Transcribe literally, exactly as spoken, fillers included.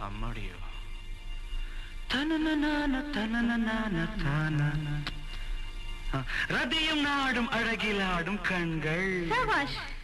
அம்மாடியோ தனனனான தனனனான தான ரதியும் நாடும் அழகிலாடும் கண்கள் சபாஷ்